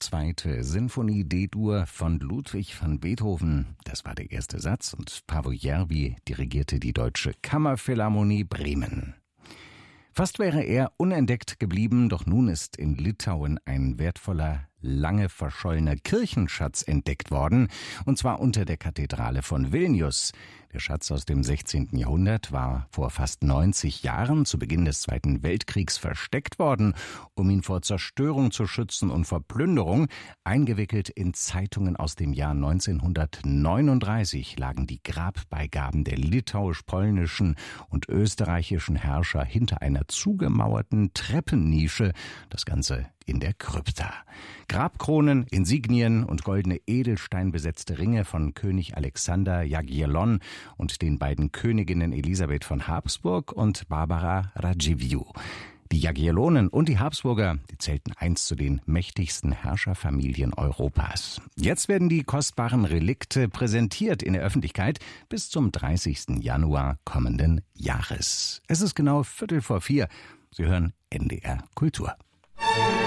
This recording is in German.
Zweite Sinfonie D-Dur von Ludwig van Beethoven. Das war der erste Satz und Paavo Järvi dirigierte die Deutsche Kammerphilharmonie Bremen. Fast wäre er unentdeckt geblieben, doch nun ist in Litauen ein wertvoller, lange verschollener Kirchenschatz entdeckt worden, und zwar unter der Kathedrale von Vilnius. Der Schatz aus dem 16. Jahrhundert war vor fast 90 Jahren zu Beginn des Zweiten Weltkriegs versteckt worden, um ihn vor Zerstörung zu schützen und vor Plünderung. Eingewickelt in Zeitungen aus dem Jahr 1939 lagen die Grabbeigaben der litauisch-polnischen und österreichischen Herrscher hinter einer zugemauerten Treppennische, das Ganze in der Krypta. Grabkronen, Insignien und goldene edelsteinbesetzte Ringe von König Alexander Jagiellon und den beiden Königinnen Elisabeth von Habsburg und Barbara Radziwiłł. Die Jagiellonen und die Habsburger, die zählten einst zu den mächtigsten Herrscherfamilien Europas. Jetzt werden die kostbaren Relikte präsentiert in der Öffentlichkeit bis zum 30. Januar kommenden Jahres. Es ist genau 3:15. Sie hören NDR Kultur.